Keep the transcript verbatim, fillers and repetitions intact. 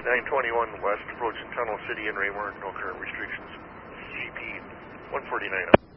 nine twenty-one west, approaching Tunnel City in Raymore, no current restrictions. This is G P one forty-nine.